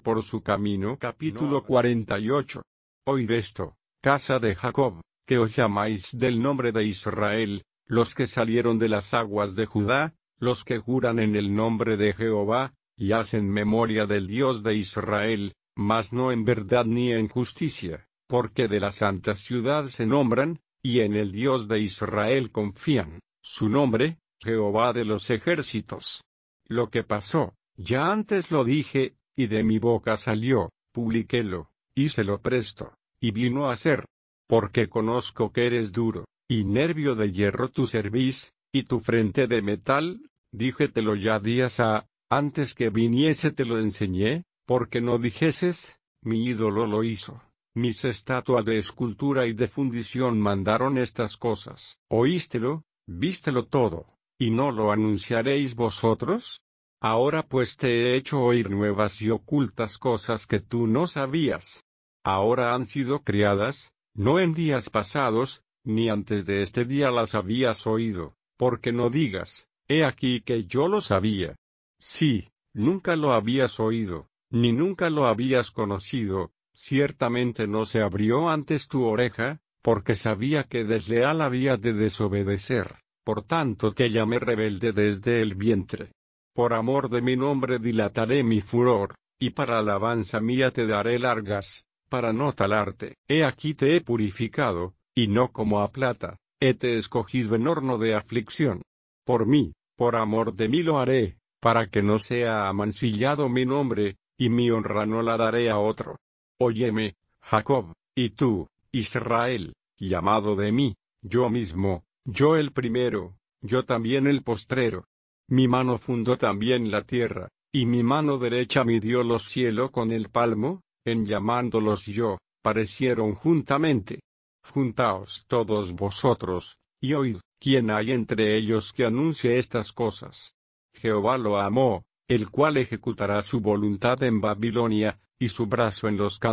por su camino. Capítulo 48. Oíd esto, casa de Jacob, que os llamáis del nombre de Israel, los que salieron de las aguas de Judá, los que juran en el nombre de Jehová, y hacen memoria del Dios de Israel, mas no en verdad ni en justicia, porque de la santa ciudad se nombran, y en el Dios de Israel confían, su nombre, Jehová de los ejércitos. Lo que pasó, ya antes lo dije, y de mi boca salió, publiquélo, hícelo presto, y vino a ser. Porque conozco que eres duro, y nervio de hierro tu cerviz, y tu frente de metal, díjetelo ya días antes que viniese te lo enseñé, porque no dijeses, mi ídolo lo hizo, mis estatuas de escultura y de fundición mandaron estas cosas. Oístelo, vístelo todo, y no lo anunciaréis vosotros. Ahora pues te he hecho oír nuevas y ocultas cosas que tú no sabías. Ahora han sido criadas, no en días pasados, ni antes de este día las habías oído, porque no digas, he aquí que yo lo sabía. Sí, nunca lo habías oído, ni nunca lo habías conocido, ciertamente no se abrió antes tu oreja, porque sabía que desleal había de desobedecer, por tanto te llamé rebelde desde el vientre. Por amor de mi nombre dilataré mi furor, y para alabanza mía te daré largas, para no talarte. He aquí te he purificado, y no como a plata, hete escogido en horno de aflicción. Por mí, por amor de mí lo haré, para que no sea amancillado mi nombre, y mi honra no la daré a otro. Óyeme, Jacob, y tú, Israel, llamado de mí, yo mismo, yo el primero, yo también el postrero. Mi mano fundó también la tierra, y mi mano derecha midió los cielos con el palmo, en llamándolos yo, parecieron juntamente. Juntaos todos vosotros, y oíd, ¿quién hay entre ellos que anuncie estas cosas? Jehová lo amó, el cual ejecutará su voluntad en Babilonia, y su brazo en los